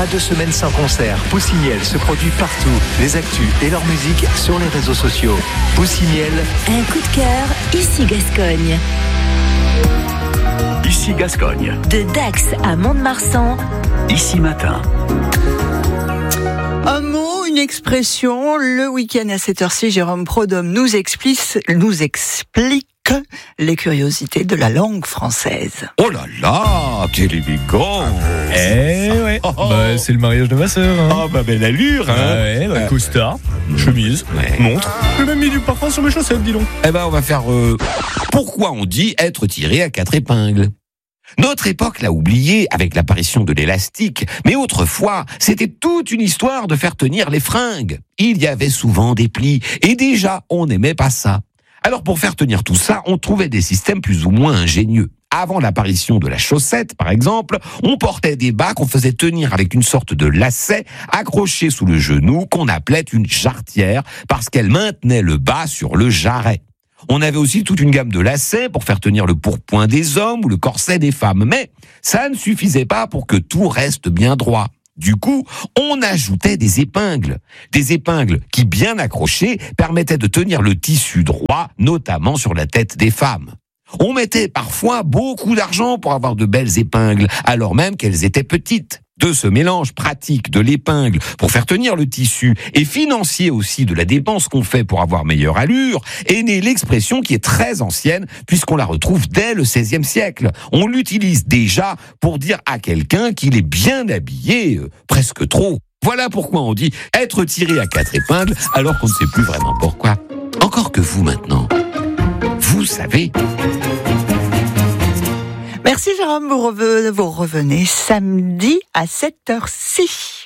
Pas de semaine sans concert. Poussimiel se produit partout. Les actus et leur musique sur les réseaux sociaux. Poussimiel. Un coup de cœur, ici Gascogne. Ici Gascogne. De Dax à Mont-de-Marsan. Ici Matin. Un mot, une expression. Le week-end à cette heure-ci, Jérôme Prodhomme nous explique les curiosités de la langue française. Oh là là, quelle élégance! Ouais. C'est le mariage de ma sœur. Belle allure, Costard, chemise, montre. J'ai même mis du parfum sur mes chaussettes, dis donc. On va faire pourquoi on dit être tiré à 4 épingles. Notre époque l'a oublié avec l'apparition de l'élastique, mais autrefois, c'était toute une histoire de faire tenir les fringues. Il y avait souvent des plis, et déjà, on n'aimait pas ça. Alors pour faire tenir tout ça, on trouvait des systèmes plus ou moins ingénieux. Avant l'apparition de la chaussette, par exemple, on portait des bas qu'on faisait tenir avec une sorte de lacet accroché sous le genou qu'on appelait une jarretière parce qu'elle maintenait le bas sur le jarret. On avait aussi toute une gamme de lacets pour faire tenir le pourpoint des hommes ou le corset des femmes. Mais ça ne suffisait pas pour que tout reste bien droit. Du coup, on ajoutait des épingles. Des épingles qui, bien accrochées, permettaient de tenir le tissu droit, notamment sur la tête des femmes. On mettait parfois beaucoup d'argent pour avoir de belles épingles, alors même qu'elles étaient petites. De ce mélange pratique de l'épingle pour faire tenir le tissu et financier aussi de la dépense qu'on fait pour avoir meilleure allure, est née l'expression qui est très ancienne puisqu'on la retrouve dès le XVIe siècle. On l'utilise déjà pour dire à quelqu'un qu'il est bien habillé, presque trop. Voilà pourquoi on dit être tiré à 4 épingles alors qu'on ne sait plus vraiment pourquoi. Encore que vous maintenant, vous savez... Merci Jérôme, vous revenez samedi à cette heure-ci.